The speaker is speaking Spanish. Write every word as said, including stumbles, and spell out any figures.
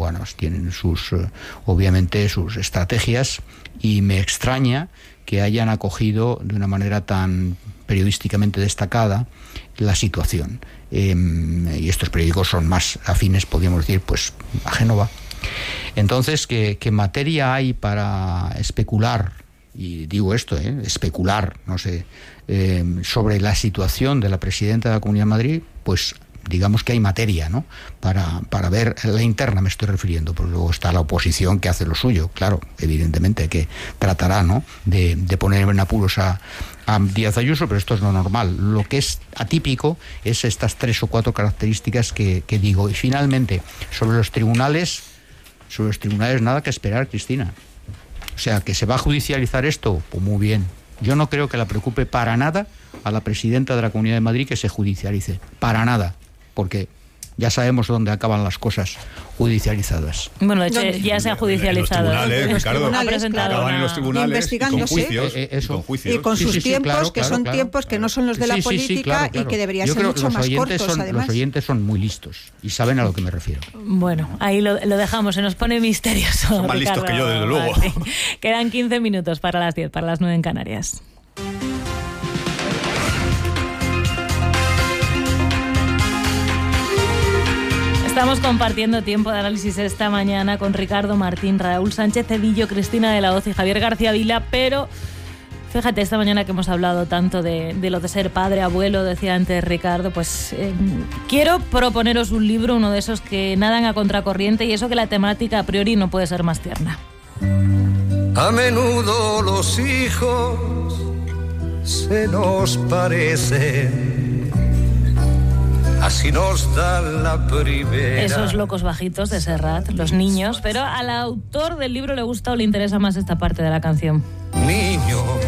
bueno, tienen sus, obviamente, sus estrategias, y me extraña que hayan acogido de una manera tan periodísticamente destacada la situación. Eh, y estos periódicos son más afines, podríamos decir, pues a Génova. Entonces, ¿qué, qué materia hay para especular? Y digo esto, ¿eh? especular, no sé, eh, sobre la situación de la presidenta de la Comunidad de Madrid, pues digamos que hay materia, ¿no? Para, para ver, la interna me estoy refiriendo, porque luego está la oposición que hace lo suyo, claro, evidentemente, que tratará, ¿no?, de, de poner en apuros a, a Díaz Ayuso, pero esto es lo normal. Lo que es atípico es estas tres o cuatro características que, que digo. Y finalmente, sobre los tribunales, sobre los tribunales nada que esperar, Cristina. O sea, que se va a judicializar esto, pues muy bien. Yo no creo que la preocupe para nada a la presidenta de la Comunidad de Madrid que se judicialice, para nada, porque ya sabemos dónde acaban las cosas judicializadas. Bueno, de hecho, ya se ha judicializado. En los tribunales, ¿eh? Ricardo, ha presentado acaban una... en los tribunales y con juicios. Eh, eso. Y con, juicios. Y con sus sí, sí, sí, tiempos, claro, que claro, son claro. tiempos que no son los de la sí, sí, política, sí, claro, claro. y que deberían Yo ser creo mucho los más oyentes cortos, son, además. Los oyentes son muy listos y saben a lo que me refiero. Bueno, ahí lo, lo dejamos, se nos pone misterioso. Son más Ricardo listos que yo, desde luego. Martín. Quedan quince minutos para las diez, para las nueve en Canarias. Estamos compartiendo tiempo de análisis esta mañana con Ricardo Martín, Raúl Sánchez Cedillo, Cristina de la Hoz y Javier García Vila, pero fíjate, esta mañana que hemos hablado tanto de, de lo de ser padre, abuelo, decía antes Ricardo, pues eh, quiero proponeros un libro, uno de esos que nadan a contracorriente, y eso que la temática a priori no puede ser más tierna. A menudo los hijos se nos parecen, así nos da la primera. Esos locos bajitos de Serrat, los niños, pero al autor del libro le gusta o le interesa más esta parte de la canción. Niños,